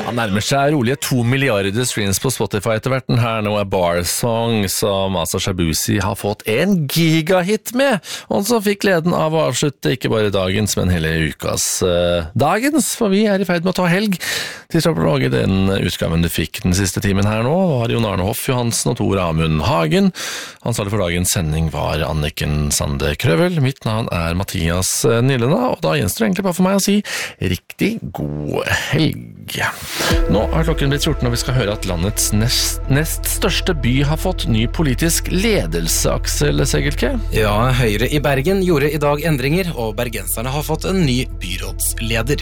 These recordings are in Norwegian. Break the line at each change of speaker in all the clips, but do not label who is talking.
Han nærmer seg rolige 2 milliarder streams på Spotify etter hvert. Den her nå Bar Song, som altså Shabuzi har fått en gigahit med, og som fikk gleden av å avslutte ikke bare dagens, men hele ukas dagens, for vi i ferd med å ta helg. Til å lage den utgaven du fikk den siste timen her nå, var Jon Arne Hoff Johansen og Tor Amund Hagen. Ansvarlig for dagens sending var Anniken Sande Krøvel. Mitt navn Mathias Nillena, og da gjenstår egentlig bare for meg å si riktig god helg. Nå har klokken blitt 14, og vi skal høre at landets nest største by har fått ny politisk ledelse, Aksel Segelke.
Ja, Høyre i Bergen gjorde i dag endringer, og bergenserne har fått en ny byrådsleder.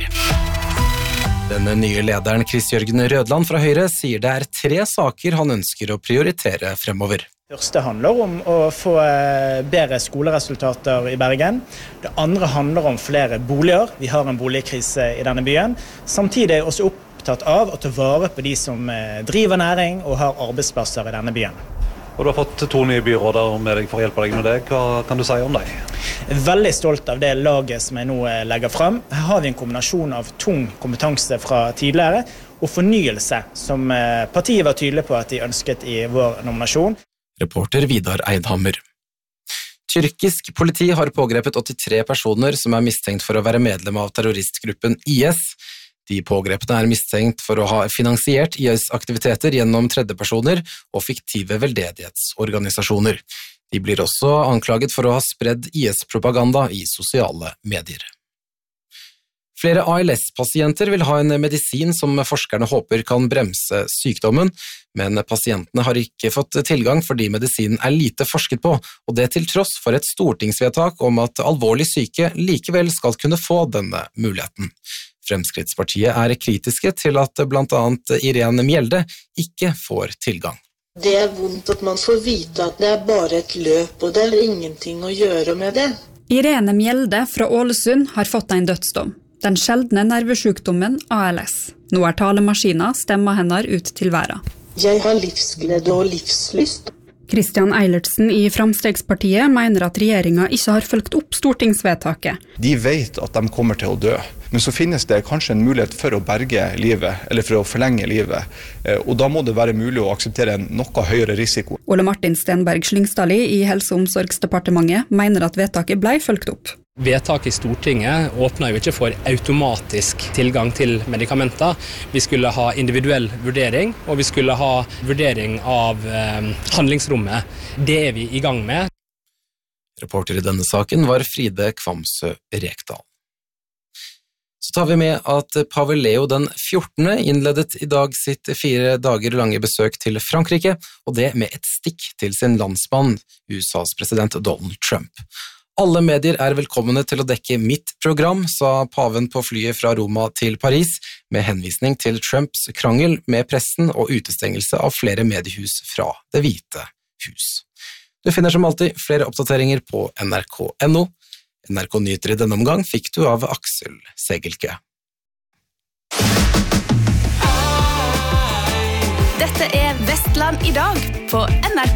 Denne nye lederen, Chris Jørgen Rødland fra Høyre, sier det 3 saker han ønsker å prioritere fremover.
Det første handler om å få bedre skoleresultater i Bergen. Det andre handler om flere boliger. Vi har en boligkrise i denne byen. Samtidig er jeg også opptatt av å ta vare på de som driver næring og har arbeidsplasser i denne byen.
Og du har fått 2 nye byråder med deg for å hjelpe deg med det. Hva kan du si om deg?
Jeg er veldig stolt av det laget som jeg nå legger frem. Her har vi en kombinasjon av tung kompetanse fra tidligere og fornyelse, som partiet var tydelig på at de ønsket i vår nominasjon.
Reporter Vidar Eidhammer. Tyrkisk politi har pågrepet 83 personer som mistenkt for å være medlem av terroristgruppen IS. De pågrepene mistenkt for å ha finansiert IS-aktiviteter gjennom tredjepersoner og fiktive veldedighetsorganisasjoner. De blir også anklaget for å ha spredd IS-propaganda i sosiale medier. Flere ALS-pasienter vil ha en medisin som forskerne håper kan bremse sykdommen, men pasientene har ikke fått tilgang fordi medisinen lite forsket på, og det til tross for et stortingsvedtak om at alvorlig syke likevel skal kunne få denne muligheten. Fremskrittspartiet kritiske til at blant annet Irene Mjelde ikke får tilgang.
Det vondt at man får vite at det bare et løp, og det ingenting å gjøre med det.
Irene Mjelde fra Ålesund har fått en dødsdom. Den sjeldne nervesjukdommen ALS. Nå talemaskiner stemmer henne ut til verden.
Jeg har livsglede og livslyst.
Christian Eilertsen i Framstegspartiet mener at regjeringen ikke har fulgt opp stortingsvedtaket.
De vet at de kommer til å dø, men så finnes det kanskje en mulighet for å berge livet, eller for å forlenge livet, og da må det være mulig å akseptere en noe høyere risiko.
Ole Martin Stenberg Slyngstadli i Helse- og omsorgsdepartementet mener at vedtaket ble fulgt opp.
Vedtaket i Stortinget åpner jo ikke for automatisk tilgang til medikamenter. Vi skulle ha individuell vurdering, og vi skulle ha vurdering av handlingsrommet. Det vi i gang med.
Reporter i denne saken var Fride Kvamsø Rekdal. Så tar vi med at Pave Leo den 14. innledet i dag sitt 4 dager lange besøk til Frankrike, og det med et stikk til sin landsmann, USAs president Donald Trump. Alle medier velkomne til å dekke mitt program, sa paven på flyet fra Roma til Paris, med henvisning til Trumps krangel med pressen og utestengelse av flere mediehus fra Det hvite hus. Du finner som alltid flere oppdateringer på nrk.no. NRK Nyheter i denne omgang fikk du av Aksel Segelke.
Dette Vestland i dag på NRK.